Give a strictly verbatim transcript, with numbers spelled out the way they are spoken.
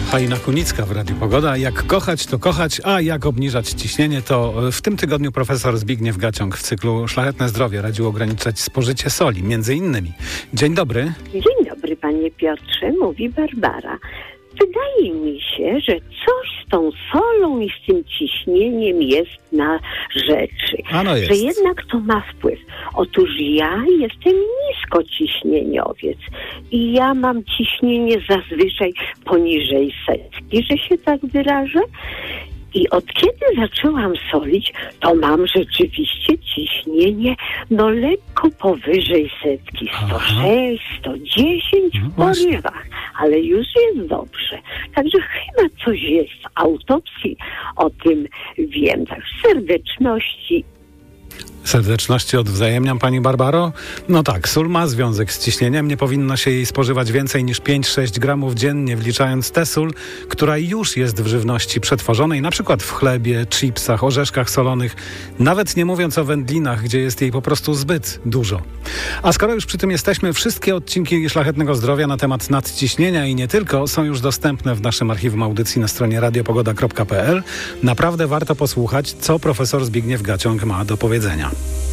Halina Kunicka w Radiu Pogoda. Jak kochać, to kochać, a jak obniżać ciśnienie, to w tym tygodniu profesor Zbigniew Gaciąg w cyklu Szlachetne Zdrowie radził ograniczać spożycie soli, między innymi. Dzień dobry. Dzień dobry, panie Piotrze, mówi Barbara. Wydaje mi się, że coś z tą solą i z tym ciśnieniem jest na rzeczy. Ano jest. Że jednak to ma wpływ. Otóż ja jestem niskociśnieniowiec i ja mam ciśnienie zazwyczaj poniżej setki, że się tak wyrażę. I od kiedy zaczęłam solić, to mam rzeczywiście ciśnienie no lekko powyżej setki. sto sześć, sto dziesięć w porywach, ale już jest dobrze. Także chyba coś jest w autopsji, o tym wiem. Tak, serdeczności. Serdeczności odwzajemniam, pani Barbaro. No tak, sól ma związek z ciśnieniem. Nie powinno się jej spożywać więcej niż pięć sześć gramów dziennie, wliczając tę sól, która już jest w żywności przetworzonej, na przykład w chlebie, chipsach, orzeszkach solonych, nawet nie mówiąc o wędlinach, gdzie jest jej po prostu zbyt dużo. A skoro już przy tym jesteśmy, wszystkie odcinki Szlachetnego Zdrowia na temat nadciśnienia i nie tylko są już dostępne w naszym archiwum audycji na stronie radiopogoda kropka p l. Naprawdę warto posłuchać, co profesor Zbigniew Gaciąg ma do powiedzenia.